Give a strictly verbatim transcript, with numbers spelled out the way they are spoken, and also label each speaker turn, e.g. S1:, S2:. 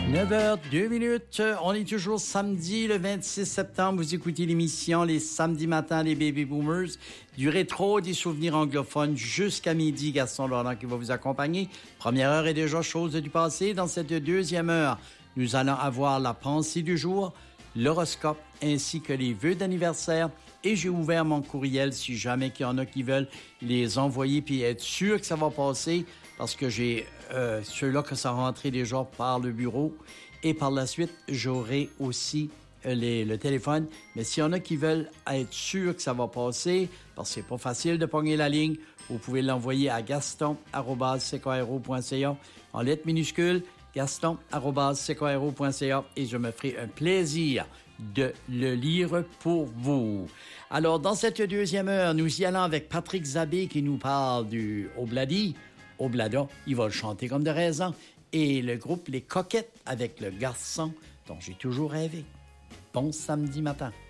S1: neuf heures deux minutes. On est toujours samedi, le vingt-six septembre. Vous écoutez l'émission Les samedis matins des Baby Boomers. Du rétro, des souvenirs anglophones jusqu'à midi. Gaston Laurent qui va vous accompagner. Première heure est déjà chose du passé. Dans cette deuxième heure, nous allons avoir la pensée du jour, l'horoscope ainsi que les vœux d'anniversaire. Et j'ai ouvert mon courriel si jamais qu'il y en a qui veulent les envoyer puis être sûr que ça va passer. Parce que j'ai euh, ceux-là que ça rentré déjà par le bureau. Et par la suite, j'aurai aussi euh, les, le téléphone. Mais s'il y en a qui veulent être sûrs que ça va passer, parce que c'est pas facile de pogner la ligne, vous pouvez l'envoyer à gaston arobase c k r o point c a en lettres minuscules, gaston arobase c k r o point c a et je me ferai un plaisir de le lire pour vous. Alors, dans cette deuxième heure, nous y allons avec Patrick Zabé qui nous parle du Obladi. Oblada, il va le chanter comme de raison. Et le groupe Les Coquettes avec le garçon dont j'ai toujours rêvé. Bon samedi matin.